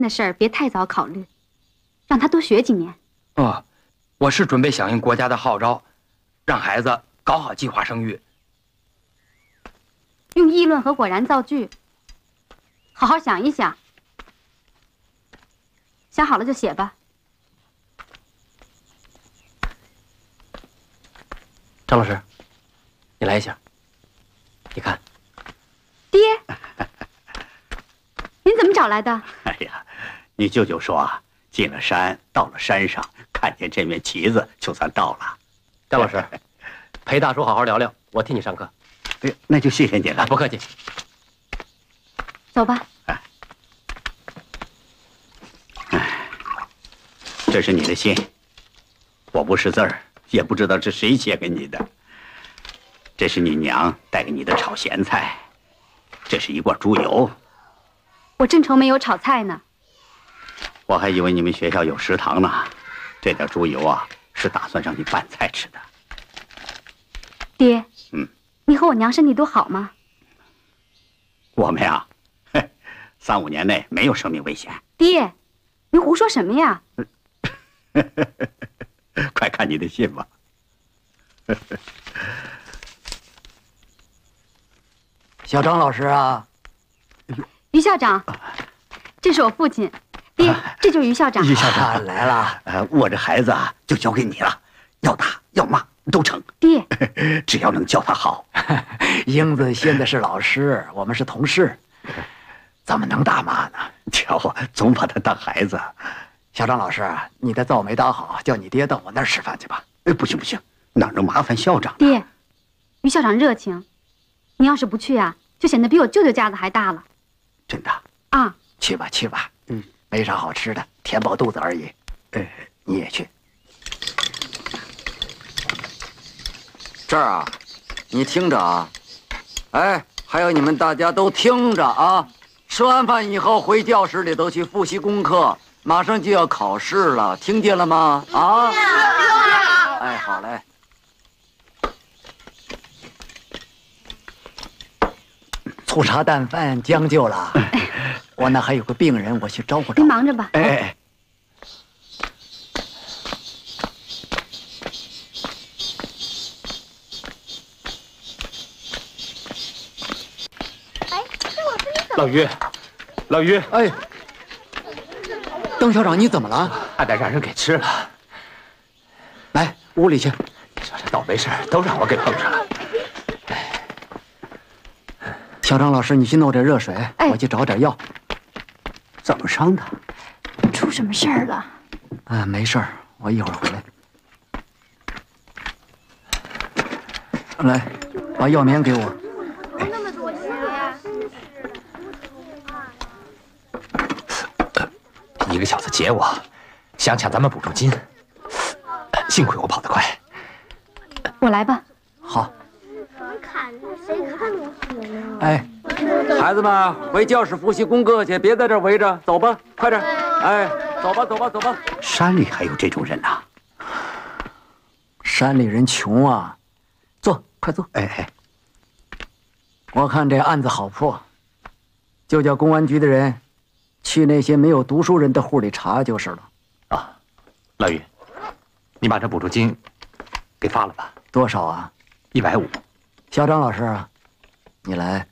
那事儿别太早考虑，让他多学几年。 哦，我是准备响应国家的号召，让孩子搞好计划生育。 用议论和果然造句，好好想一想。想好了就写吧。 张老师，你来一下。你看， 爹，您怎么找来的？ 哎呀，你舅舅说啊，进了山，到了山上，看见这面旗子，就算到了。 张老师，陪大叔好好聊聊，我替你上课。 哎，那就谢谢你了。 不客气。 走吧。 这是你的信，我不识字儿，也不知道是谁写给你的。这是你娘带给你的炒咸菜，这是一罐猪油。 我正愁没有炒菜呢。 我还以为你们学校有食堂呢，这点猪油啊，是打算让你拌菜吃的。 爹，你和我娘身体都好吗？ 我们呀，3、5年内没有生命危险。 爹，你胡说什么呀？ 快看你的信吧。 小张老师啊， 于校长，这是我父亲。爹，这就是于校长。 于校长来了。 我这孩子啊，就交给你了，要打要骂都成。 爹， 只要能教他好。 英子现在是老师，我们是同事，怎么能打骂呢？ 瞧啊，总把他当孩子。 小张老师，你的灶没打好，叫你爹到我那儿吃饭去吧。 不行不行，哪能麻烦校长？ 爹，于校长热情，你要是不去啊，就显得比我舅舅家子还大了。 真的啊？ 去吧去吧，没啥好吃的，填饱肚子而已。你也去。 这儿啊，你听着啊，哎，还有你们大家都听着啊！吃完饭以后回教室里头去复习功课，马上就要考试了，听见了吗？啊！哎，好嘞。 粗茶淡饭将就了。我那还有个病人，我去招呼招呼。 您忙着吧。 哎。 老于，老于， 哎，邓校长，你怎么了？ 还得让人给吃了。 来屋里去。 你说这倒霉事都让我给碰上了。 小张老师，你去弄点热水，我去找点药。 怎么伤的？ 出什么事儿了？ 没事儿，我一会儿回来。来，把药棉给我。 那么多钱呀！ 一个小子劫我，想抢咱们补助金，幸亏我跑得快。 我来吧。 好。 谁看着我呢？ 哎，孩子们回教室复习功课去，别在这儿围着，走吧，快点！哎，走吧，走吧，走吧。 山里还有这种人呐？ 山里人穷啊，坐，快坐。 哎， 我看这案子好破，就叫公安局的人去那些没有读书人的户里查就是了。 啊，老于，你把这补助金给发了吧。 多少啊？ 150。 小张老师啊，你来